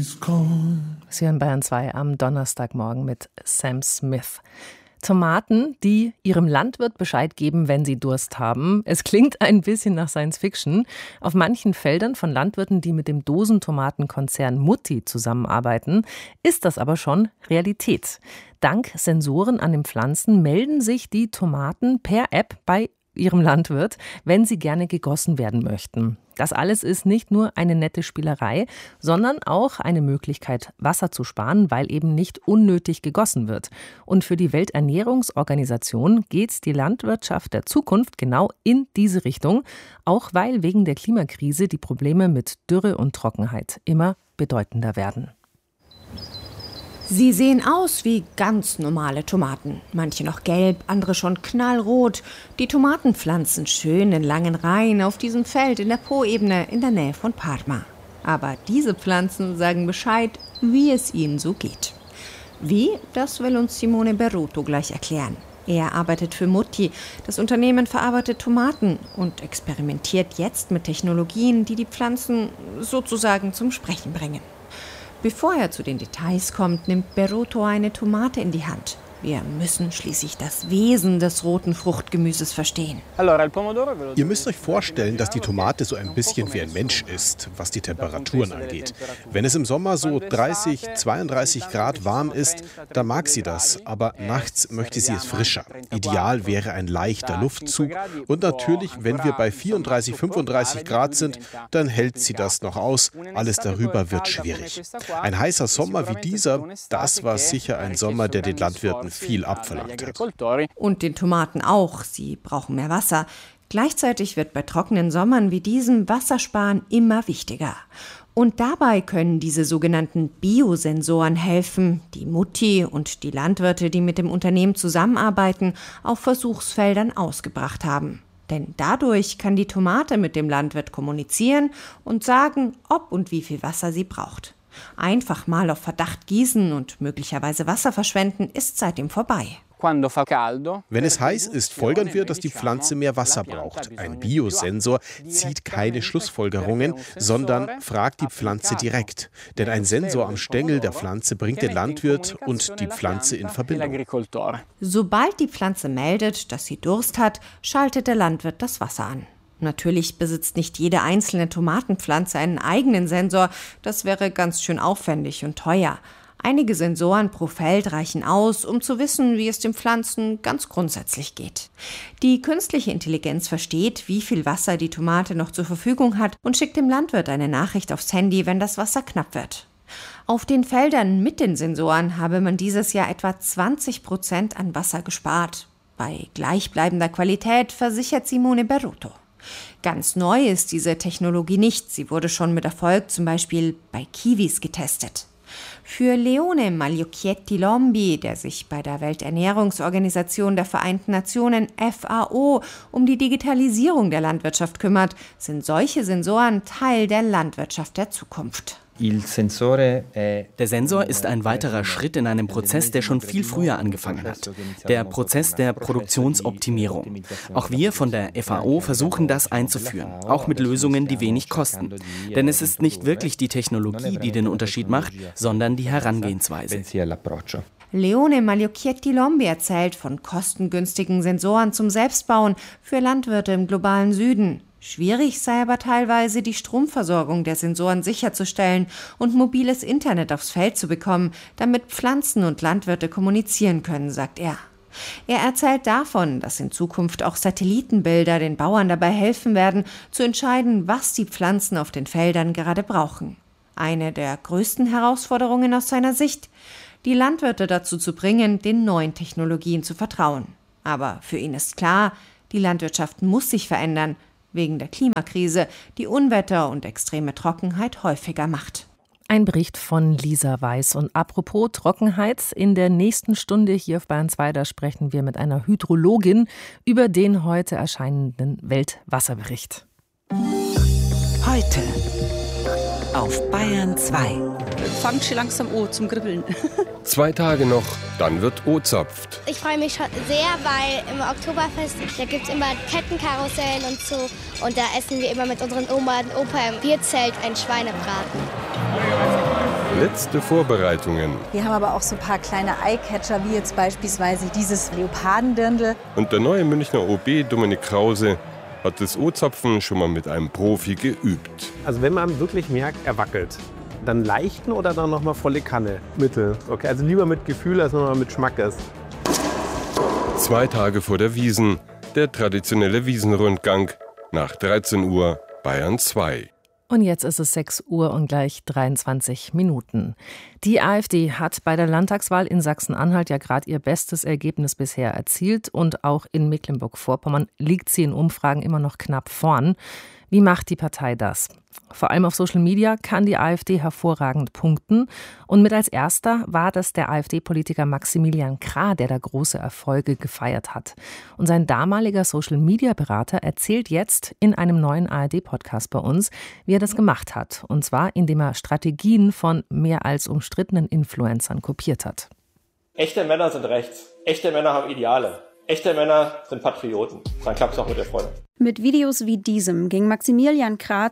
Sie hören Bayern 2 am Donnerstagmorgen mit Sam Smith. Tomaten, die ihrem Landwirt Bescheid geben, wenn sie Durst haben. Es klingt ein bisschen nach Science Fiction. Auf manchen Feldern von Landwirten, die mit dem Dosentomatenkonzern Mutti zusammenarbeiten, ist das aber schon Realität. Dank Sensoren an den Pflanzen melden sich die Tomaten per App bei ihrem Landwirt, wenn sie gerne gegossen werden möchten. Das alles ist nicht nur eine nette Spielerei, sondern auch eine Möglichkeit, Wasser zu sparen, weil eben nicht unnötig gegossen wird. Und für die Welternährungsorganisation geht die Landwirtschaft der Zukunft genau in diese Richtung, auch weil wegen der Klimakrise die Probleme mit Dürre und Trockenheit immer bedeutender werden. Sie sehen aus wie ganz normale Tomaten. Manche noch gelb, andere schon knallrot. Die Tomaten pflanzen schön in langen Reihen auf diesem Feld in der Poebene in der Nähe von Parma. Aber diese Pflanzen sagen Bescheid, wie es ihnen so geht. Wie, das will uns Simone Berruto gleich erklären. Er arbeitet für Mutti. Das Unternehmen verarbeitet Tomaten und experimentiert jetzt mit Technologien, die die Pflanzen sozusagen zum Sprechen bringen. Bevor er zu den Details kommt, nimmt Berruto eine Tomate in die Hand. Wir müssen schließlich das Wesen des roten Fruchtgemüses verstehen. Ihr müsst euch vorstellen, dass die Tomate so ein bisschen wie ein Mensch ist, was die Temperaturen angeht. Wenn es im Sommer so 30, 32 Grad warm ist, dann mag sie das, aber nachts möchte sie es frischer. Ideal wäre ein leichter Luftzug und natürlich, wenn wir bei 34, 35 Grad sind, dann hält sie das noch aus. Alles darüber wird schwierig. Ein heißer Sommer wie dieser, das war sicher ein Sommer, der den Landwirten viel abverlangt hat. Und den Tomaten auch. Sie brauchen mehr Wasser. Gleichzeitig wird bei trockenen Sommern wie diesem Wassersparen immer wichtiger. Und dabei können diese sogenannten Biosensoren helfen, die Mutti und die Landwirte, die mit dem Unternehmen zusammenarbeiten, auf Versuchsfeldern ausgebracht haben. Denn dadurch kann die Tomate mit dem Landwirt kommunizieren und sagen, ob und wie viel Wasser sie braucht. Einfach mal auf Verdacht gießen und möglicherweise Wasser verschwenden ist seitdem vorbei. Wenn es heiß ist, folgern wir, dass die Pflanze mehr Wasser braucht. Ein Biosensor zieht keine Schlussfolgerungen, sondern fragt die Pflanze direkt. Denn ein Sensor am Stängel der Pflanze bringt den Landwirt und die Pflanze in Verbindung. Sobald die Pflanze meldet, dass sie Durst hat, schaltet der Landwirt das Wasser an. Natürlich besitzt nicht jede einzelne Tomatenpflanze einen eigenen Sensor. Das wäre ganz schön aufwendig und teuer. Einige Sensoren pro Feld reichen aus, um zu wissen, wie es den Pflanzen ganz grundsätzlich geht. Die künstliche Intelligenz versteht, wie viel Wasser die Tomate noch zur Verfügung hat und schickt dem Landwirt eine Nachricht aufs Handy, wenn das Wasser knapp wird. Auf den Feldern mit den Sensoren habe man dieses Jahr etwa 20% an Wasser gespart. Bei gleichbleibender Qualität, versichert Simone Berruto. Ganz neu ist diese Technologie nicht. Sie wurde schon mit Erfolg zum Beispiel bei Kiwis getestet. Für Leone Magliocchietti Lombi, der sich bei der Welternährungsorganisation der Vereinten Nationen FAO um die Digitalisierung der Landwirtschaft kümmert, sind solche Sensoren Teil der Landwirtschaft der Zukunft. Der Sensor ist ein weiterer Schritt in einem Prozess, der schon viel früher angefangen hat. Der Prozess der Produktionsoptimierung. Auch wir von der FAO versuchen, das einzuführen, auch mit Lösungen, die wenig kosten. Denn es ist nicht wirklich die Technologie, die den Unterschied macht, sondern die Herangehensweise. Leone Magliocchietti Lombi erzählt von kostengünstigen Sensoren zum Selbstbauen für Landwirte im globalen Süden. Schwierig sei aber teilweise, die Stromversorgung der Sensoren sicherzustellen und mobiles Internet aufs Feld zu bekommen, damit Pflanzen und Landwirte kommunizieren können, sagt er. Er erzählt davon, dass in Zukunft auch Satellitenbilder den Bauern dabei helfen werden, zu entscheiden, was die Pflanzen auf den Feldern gerade brauchen. Eine der größten Herausforderungen aus seiner Sicht, die Landwirte dazu zu bringen, den neuen Technologien zu vertrauen. Aber für ihn ist klar, die Landwirtschaft muss sich verändern, wegen der Klimakrise, die Unwetter und extreme Trockenheit häufiger macht. Ein Bericht von Lisa Weiß. Und apropos Trockenheit, in der nächsten Stunde hier auf Bayern 2, da sprechen wir mit einer Hydrologin über den heute erscheinenden Weltwasserbericht. Heute auf Bayern 2. Fangt schon langsam an zum Kribbeln. 2 Tage noch, dann wird O-zapft. Ich freue mich schon sehr, weil im Oktoberfest, da gibt es immer Kettenkarussellen und so. Und da essen wir immer mit unseren Oma und Opa im Bierzelt einen Schweinebraten. Letzte Vorbereitungen. Wir haben aber auch so ein paar kleine Eyecatcher, wie jetzt beispielsweise dieses Leopardendirndl. Und der neue Münchner OB Dominik Krause hat das O-Zapfen schon mal mit einem Profi geübt. Also wenn man wirklich merkt, er wackelt, dann leichten oder dann nochmal volle Kanne? Mittel. Okay, also lieber mit Gefühl als nochmal mit Schmackes. 2 Tage vor der Wiesn, der traditionelle Wiesenrundgang. Nach 13 Uhr Bayern 2. Und jetzt ist es 6 Uhr und gleich 23 Minuten. Die AfD hat bei der Landtagswahl in Sachsen-Anhalt ja gerade ihr bestes Ergebnis bisher erzielt. Und auch in Mecklenburg-Vorpommern liegt sie in Umfragen immer noch knapp vorn. Wie macht die Partei das? Vor allem auf Social Media kann die AfD hervorragend punkten. Und mit als erster war das der AfD-Politiker Maximilian Krah, der da große Erfolge gefeiert hat. Und sein damaliger Social-Media-Berater erzählt jetzt in einem neuen ARD-Podcast bei uns, wie er das gemacht hat. Und zwar, indem er Strategien von mehr als umstrittenen Influencern kopiert hat. Echte Männer sind rechts. Echte Männer haben Ideale. Echte Männer sind Patrioten. Dann klappt es auch mit der Freude. Mit Videos wie diesem ging Maximilian Krah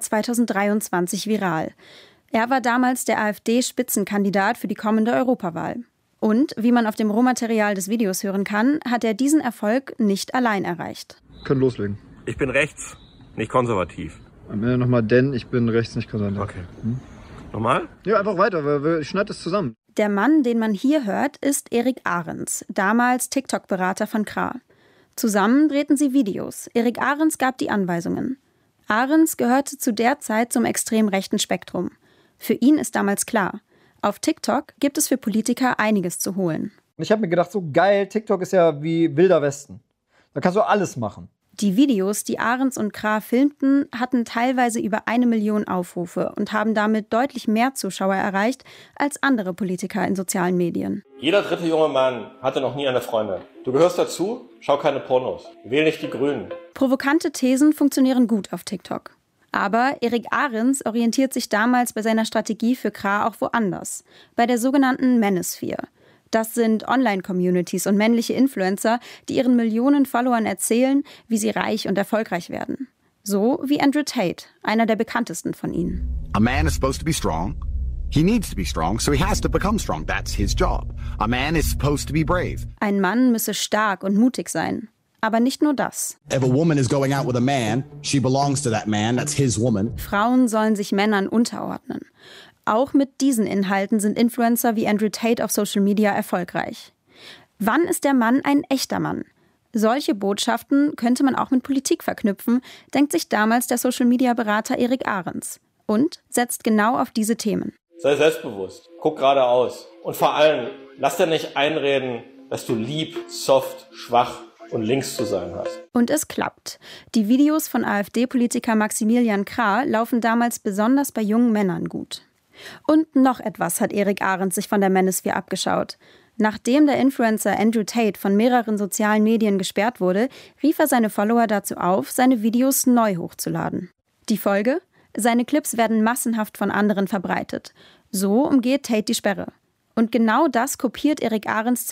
2023 viral. Er war damals der AfD-Spitzenkandidat für die kommende Europawahl. Und, wie man auf dem Rohmaterial des Videos hören kann, hat er diesen Erfolg nicht allein erreicht. Können loslegen. Ich bin rechts, nicht konservativ. Am Ende nochmal, denn ich bin rechts, nicht konservativ. Okay. Nochmal? Ja, einfach weiter, weil ich schneide es zusammen. Der Mann, den man hier hört, ist Erik Ahrens, damals TikTok-Berater von Krah. Zusammen drehten sie Videos. Erik Ahrens gab die Anweisungen. Ahrens gehörte zu der Zeit zum extrem rechten Spektrum. Für ihn ist damals klar, auf TikTok gibt es für Politiker einiges zu holen. Ich habe mir gedacht, so geil, TikTok ist ja wie Wilder Westen. Da kannst du alles machen. Die Videos, die Ahrens und Krah filmten, hatten teilweise über 1 Million Aufrufe und haben damit deutlich mehr Zuschauer erreicht als andere Politiker in sozialen Medien. Jeder dritte junge Mann hatte noch nie eine Freundin. Du gehörst dazu, schau keine Pornos. Wähl nicht die Grünen. Provokante Thesen funktionieren gut auf TikTok. Aber Erik Ahrens orientiert sich damals bei seiner Strategie für Krah auch woanders. Bei der sogenannten Manosphere. Das sind Online-Communities und männliche Influencer, die ihren Millionen Followern erzählen, wie sie reich und erfolgreich werden. So wie Andrew Tate, einer der bekanntesten von ihnen. A man is supposed to be strong. He needs to be strong, so he has to become strong. That's his job. A man is supposed to be brave. Ein Mann müsse stark und mutig sein. Aber nicht nur das. If a woman is going out with a man, she belongs to that man. That's his woman. Frauen sollen sich Männern unterordnen. Auch mit diesen Inhalten sind Influencer wie Andrew Tate auf Social Media erfolgreich. Wann ist der Mann ein echter Mann? Solche Botschaften könnte man auch mit Politik verknüpfen, denkt sich damals der Social-Media-Berater Erik Ahrens und setzt genau auf diese Themen. Sei selbstbewusst, guck geradeaus und vor allem, lass dir nicht einreden, dass du lieb, soft, schwach und links zu sein hast. Und es klappt. Die Videos von AfD-Politiker Maximilian Krah laufen damals besonders bei jungen Männern gut. Und noch etwas hat Erik Ahrens sich von der Manosphere abgeschaut. Nachdem der Influencer Andrew Tate von mehreren sozialen Medien gesperrt wurde, rief er seine Follower dazu auf, seine Videos neu hochzuladen. Die Folge? Seine Clips werden massenhaft von anderen verbreitet. So umgeht Tate die Sperre. Und genau das kopiert Erik Ahrens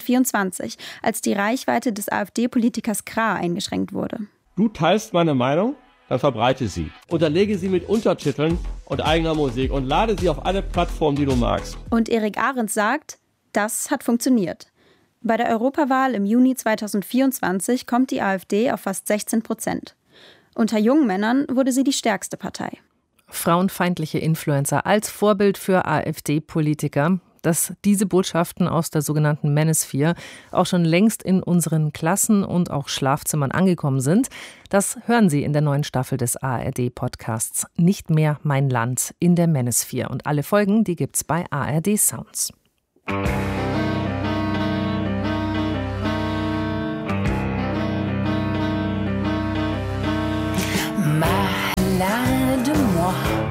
2024, als die Reichweite des AfD-Politikers Krah eingeschränkt wurde. Du teilst meine Meinung? Dann verbreite sie. Unterlege sie mit Untertiteln und eigener Musik und lade sie auf alle Plattformen, die du magst. Und Erik Ahrens sagt, das hat funktioniert. Bei der Europawahl im Juni 2024 kommt die AfD auf fast 16%. Unter jungen Männern wurde sie die stärkste Partei. Frauenfeindliche Influencer als Vorbild für AfD-Politiker. Dass diese Botschaften aus der sogenannten Manosphere auch schon längst in unseren Klassen und auch Schlafzimmern angekommen sind, das hören Sie in der neuen Staffel des ARD-Podcasts Nicht mehr mein Land in der Manosphere. Und alle Folgen, die gibt's bei ARD Sounds. Malade de moi.